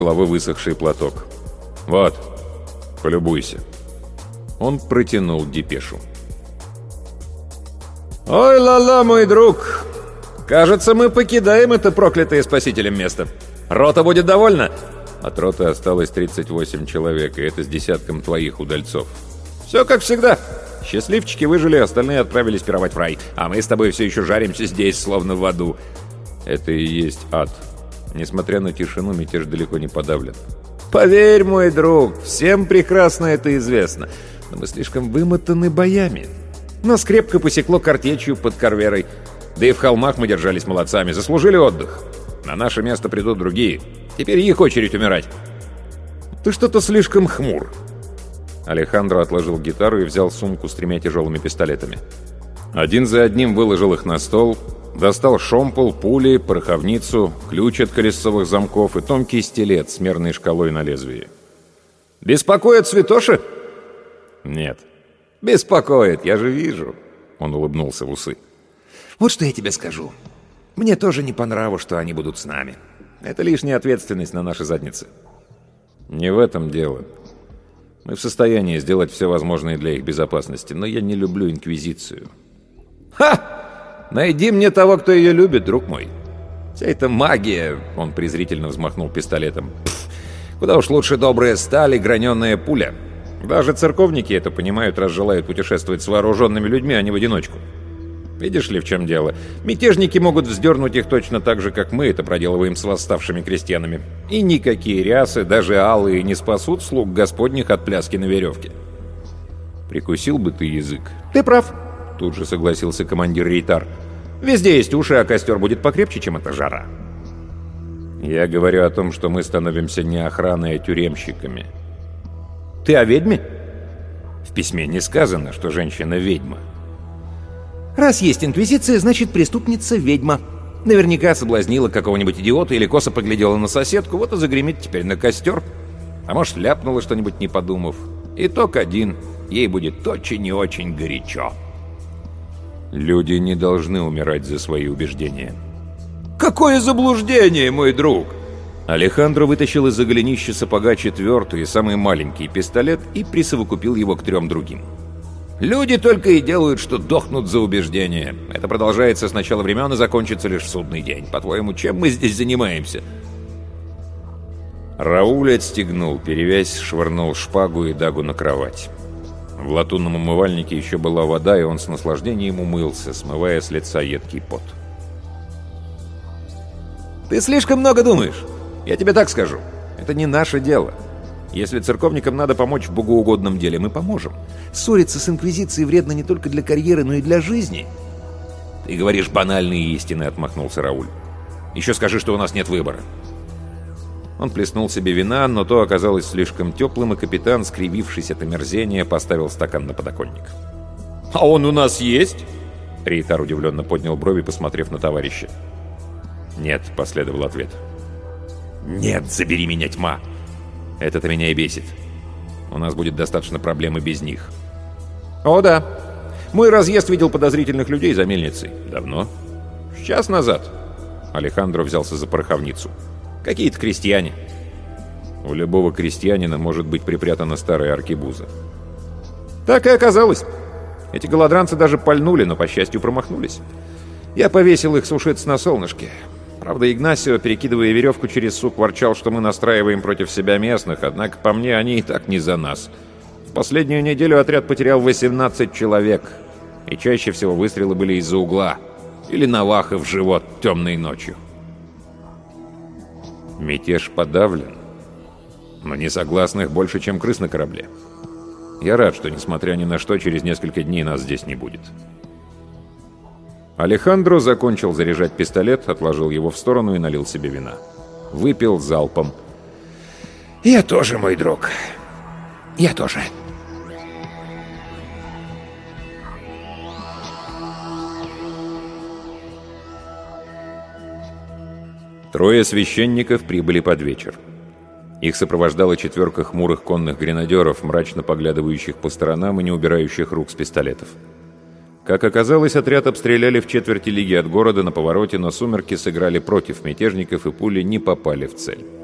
головы высохший платок. «Вот, полюбуйся». Он протянул депешу. «Ой, ла-ла, мой друг! Кажется, мы покидаем это проклятое спасителем место. Рота будет довольна!» От роты осталось 38 человек, и это с десятком твоих удальцов. «Все как всегда. Счастливчики выжили, остальные отправились пировать в рай. А мы с тобой все еще жаримся здесь, словно в аду». Это и есть ад. Несмотря на тишину, мятеж далеко не подавлен. «Поверь, мой друг, всем прекрасно это известно. Но мы слишком вымотаны боями. Нас крепко посекло картечью под Корверой. Да и в холмах мы держались молодцами, заслужили отдых. На наше место придут другие. Теперь их очередь умирать». «Ты что-то слишком хмур». Алехандро отложил гитару и взял сумку с 3 тяжелыми пистолетами. Один за одним выложил их на стол, достал шомпол, пули, пороховницу, ключ от колесовых замков и тонкий стилет с мерной шкалой на лезвии. «Беспокоит святоши?» «Нет». «Беспокоит, я же вижу». Он улыбнулся в усы. «Вот что я тебе скажу. Мне тоже не по нраву, что они будут с нами. Это лишняя ответственность на наши задницы». «Не в этом дело. Мы в состоянии сделать все возможное для их безопасности, но я не люблю Инквизицию». «Ха! Найди мне того, кто ее любит, друг мой. Вся эта магия...» — он презрительно взмахнул пистолетом. «Пф, куда уж лучше добрая сталь и граненая пуля. Даже церковники это понимают, раз желают путешествовать с вооруженными людьми, а не в одиночку. Видишь ли, в чем дело? Мятежники могут вздернуть их точно так же, как мы это проделываем с восставшими крестьянами. И никакие рясы, даже алые, не спасут слуг господних от пляски на веревке». «Прикусил бы ты язык». «Ты прав», — тут же согласился командир Рейтар. «Везде есть уши, а костер будет покрепче, чем эта жара». «Я говорю о том, что мы становимся не охраной, а тюремщиками». «Ты о ведьме?» «В письме не сказано, что женщина ведьма». «Раз есть инквизиция, значит, преступница ведьма. Наверняка соблазнила какого-нибудь идиота или косо поглядела на соседку, вот и загремит теперь на костер. А может, ляпнула что-нибудь, не подумав. Итог один. Ей будет очень и очень горячо». «Люди не должны умирать за свои убеждения». «Какое заблуждение, мой друг!» Алехандро вытащил из-за голенища сапога 4-й и самый маленький пистолет и присовокупил его к 3 другим. «Люди только и делают, что дохнут за убеждения. Это продолжается с начала времен и закончится лишь в судный день. По-твоему, чем мы здесь занимаемся?» Рауль отстегнул перевязь, швырнул шпагу и дагу на кровать. В латунном умывальнике еще была вода, и он с наслаждением умылся, смывая с лица едкий пот. «Ты слишком много думаешь. Я тебе так скажу. Это не наше дело. Если церковникам надо помочь в богоугодном деле, мы поможем. Ссориться с Инквизицией вредно не только для карьеры, но и для жизни». «Ты говоришь банальные истины», — отмахнулся Рауль. «Еще скажи, что у нас нет выбора». Он плеснул себе вина, но то оказалось слишком теплым, и капитан, скривившись от омерзения, поставил стакан на подоконник. «А он у нас есть?» Рейтар удивленно поднял брови, посмотрев на товарища. «Нет», — последовал ответ. «Нет, забери меня, тьма! Это-то меня и бесит. У нас будет достаточно проблем и без них». «О, да. Мой разъезд видел подозрительных людей за мельницей». «Давно?» «Час назад». Алехандро взялся за пороховницу. «Какие-то крестьяне». «У любого крестьянина может быть припрятана старая аркебуза». «Так и оказалось. Эти голодранцы даже пальнули, но, по счастью, промахнулись. Я повесил их сушиться на солнышке. Правда, Игнасио, перекидывая веревку через сук, ворчал, что мы настраиваем против себя местных, однако, по мне, они и так не за нас. В последнюю неделю отряд потерял 18 человек, и чаще всего выстрелы были из-за угла или наваха в живот темной ночью». «Мятеж подавлен, но несогласных больше, чем крыс на корабле. Я рад, что, несмотря ни на что, через несколько дней нас здесь не будет». Алехандро закончил заряжать пистолет, отложил его в сторону и налил себе вина. Выпил залпом. «Я тоже, мой друг. Я тоже». Трое священников прибыли под вечер. Их сопровождала 4 хмурых конных гренадеров, мрачно поглядывающих по сторонам и не убирающих рук с пистолетов. Как оказалось, отряд обстреляли в 1/4 лиги от города на повороте, но сумерки сыграли против мятежников, и пули не попали в цель.